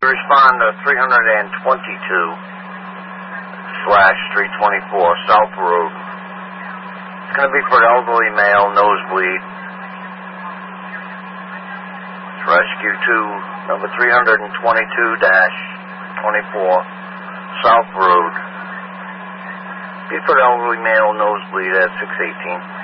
Respond to 322/324 South Road. It's going to be for an elderly male, nosebleed. It's rescue 2, number 322-24 South Road. Be for an elderly male, nosebleed at 618.